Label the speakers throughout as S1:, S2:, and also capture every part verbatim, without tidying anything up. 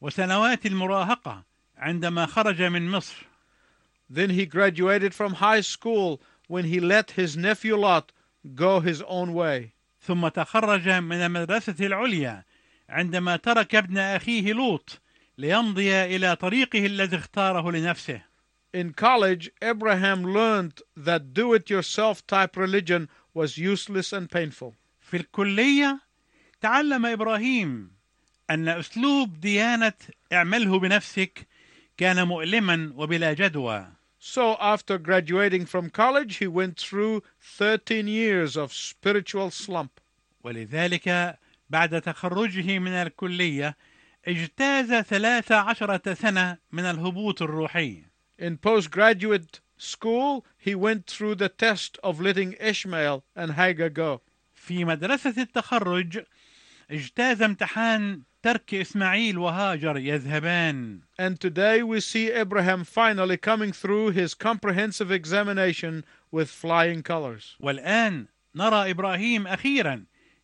S1: وسنوات المراهقة عندما خرج من مصر.
S2: Then he graduated from high school when he let his nephew Lot go his own way.
S1: ثم تخرج من المدرسة العليا عندما ترك ابن أخيه لوط ليمضي إلى طريقه الذي اختاره لنفسه.
S2: In college, Abraham learned that do-it-yourself type religion was useless and painful.
S1: في الكلية تعلم إبراهيم أن أسلوب ديانة اعمله بنفسك كان مؤلما وبلا جدوى.
S2: So after graduating from college, he went through thirteen years of spiritual slump.
S1: ولذلك بعد تخرجه من الكلية اجتاز ثلاث عشرة سنة من الهبوط الروحي.
S2: In postgraduate school, he went through the test of letting Ishmael and Hagar go.
S1: في مدرسة التخرج اجتاز امتحان ترك إسماعيل وهاجر يذهبان.
S2: And today we see Abraham finally coming through his comprehensive examination with flying colors.
S1: والآن نرى إبراهيم أخيرا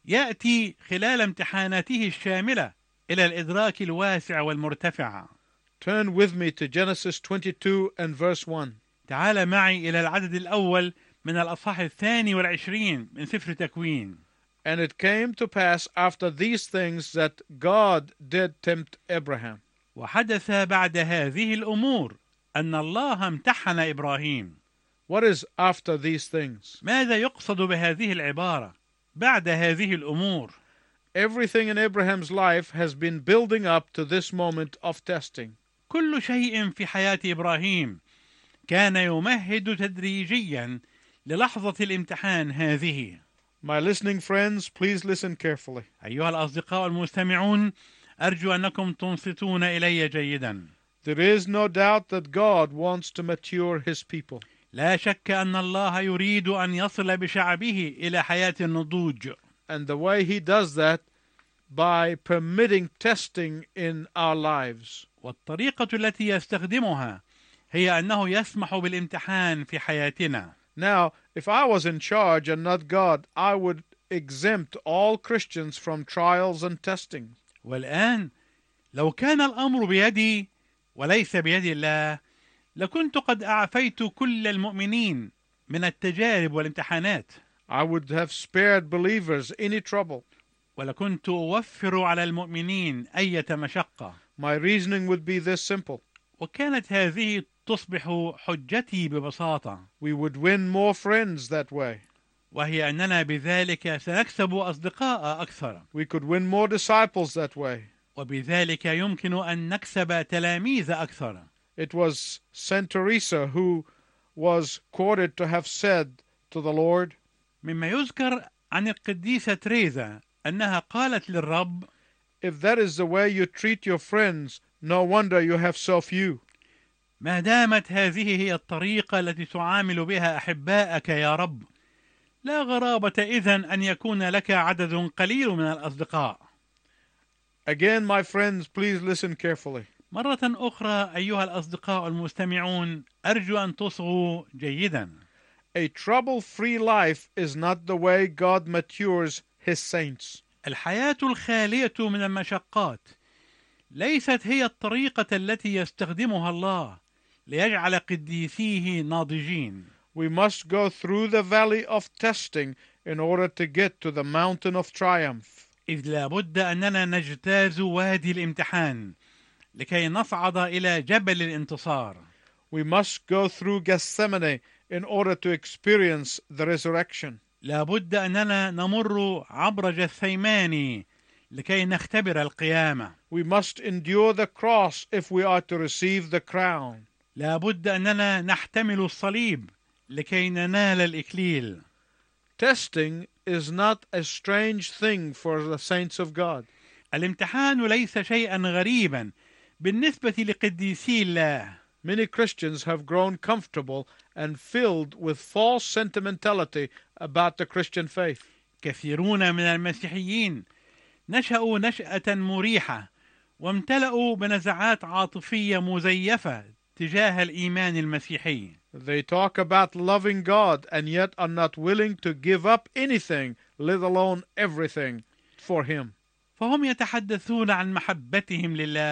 S1: يأتي خلال امتحاناته الشاملة إلى الإدراك الواسع والمرتفع.
S2: Turn with me to Genesis twenty-two and verse one.
S1: تعال معي إلى العدد الأول من الأصحاح الثاني والعشرين من سفر تكوين.
S2: And it came to pass after these things that God did tempt Abraham.
S1: وحدث بعد هذه الأمور أن الله امتحن إبراهيم.
S2: What is after these things?
S1: ماذا يقصد بهذه العبارة بعد هذه الأمور؟
S2: Everything in Abraham's life has been building up to this moment of testing.
S1: كل شيء في حياة إبراهيم كان يمهد تدريجيا للحظة الامتحان هذه.
S2: My listening friends, please listen carefully.
S1: أيها الأصدقاء المستمعون، أرجو أنكم تنصتون إلي جيدا.
S2: There is no doubt that God wants to mature his people.
S1: لا شك أن الله يريد أن يصل بشعبه إلى حياة النضوج.
S2: And the way he does that by permitting testing in our lives.
S1: والطريقة التي يستخدمها هي أنه يسمح بالامتحان في حياتنا.
S2: Now, if I was in charge and not God, I would exempt all Christians from trials and testing.
S1: والآن لو كان الأمر بيدي وليس بيد الله لكنت قد أعفيت كل المؤمنين من التجارب والامتحانات.
S2: I would have spared believers any trouble.
S1: ولكنت أوفر على المؤمنين أي مشقة.
S2: My reasoning would be this simple.
S1: وكانت هذه تصبح حجتي ببساطة.
S2: We would win more friends that way.
S1: وهي أننا بذلك سنكسب أصدقاء أكثر.
S2: We could win more disciples that way.
S1: وبذلك يمكن أن نكسب تلاميذ أكثر.
S2: It was Saint Teresa who was quoted to have said to the Lord,
S1: مما يذكر عن القديسة تريزا أنها قالت للرب:
S2: if that is the way you treat your friends, no wonder you have so few.
S1: ما دامت هذه هي الطريقة التي تعامل بها أحبائك يا رب، لا غرابة إذن أن يكون لك عدد قليل من الأصدقاء.
S2: Again, my friends, please listen carefully.
S1: مرة أخرى أيها الأصدقاء المستمعون، أرجو أن تصغوا جيدا.
S2: A trouble-free life is not the way God matures his saints.
S1: الحياة الخالية من المشقات ليست هي الطريقة التي يستخدمها الله ليجعل قديسيه ناضجين.
S2: We must go through the valley of testing in order to get to the mountain of triumph.
S1: إذ لابد أننا نجتاز وادي الامتحان لكي نصعد إلى جبل الانتصار.
S2: We must go through Gethsemane in order to experience the resurrection.
S1: لابد أننا نمر عبر جثيماني لكي نختبر القيامة.
S2: We must endure the cross if we are to receive the crown.
S1: لابد أننا نحتمل الصليب لكي ننال الإكليل.
S2: Testing is not a strange thing for the saints of God.
S1: الامتحان ليس شيئا غريبا بالنسبة لقديسي الله.
S2: Many Christians have grown comfortable and filled with false sentimentality about the Christian faith.
S1: كثيرون من المسيحيين نشأوا نشأة مريحة وامتلأوا بنزعات عاطفية مزيفة تجاه الإيمان المسيحي.
S2: They talk about loving God and yet are not willing to give up anything, let alone everything, for Him.
S1: فهم يتحدثون عن محبتهم لله